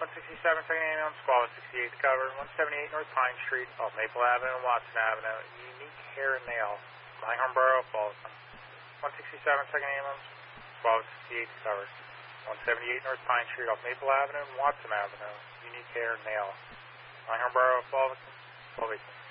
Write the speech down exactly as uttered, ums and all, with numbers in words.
one sixty-seven, second ambulance, squad one sixty-eight to cover, one seventy-eight North Pine Street, off Maple Avenue and Watson Avenue, unique hair and nail, Langhorne Borough, Fulton. one sixty-seven, second ambulance, squad one sixty-eight to cover, one seventy-eight North Pine Street, off Maple Avenue and Watson Avenue, unique hair and nail, Langhorne Borough, Fulton, twelve eighteen.